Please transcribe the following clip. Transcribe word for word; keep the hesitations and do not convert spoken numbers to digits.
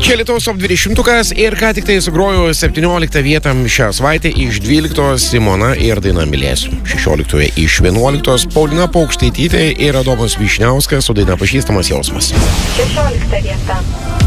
Čia Lietuvos top dvidešimtukas ir ką tik tai sugrojo septynioliktą vietą šią savaitę iš dvyliktos Simona ir daina Mylėsiu. šešioliktoje iš vienuoliktos Paulina Paukštaitytė ir Adomas Vyšniauskas su daina Pažįstamas jausmas. šešiolikta vieta.